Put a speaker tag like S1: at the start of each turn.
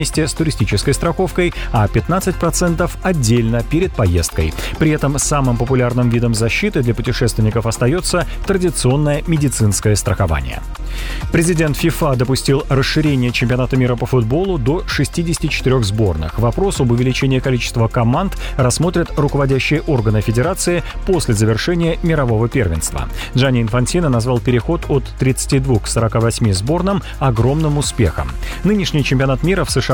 S1: вместе с туристической страховкой, а 15% отдельно перед поездкой. При этом самым популярным видом защиты для путешественников остается традиционное медицинское страхование. Президент ФИФА допустил расширение чемпионата мира по футболу до 64 сборных. Вопрос об увеличении количества команд рассмотрят руководящие органы федерации после завершения мирового первенства. Джанни Инфантино назвал переход от 32 к 48 сборным огромным успехом. Нынешний чемпионат мира в США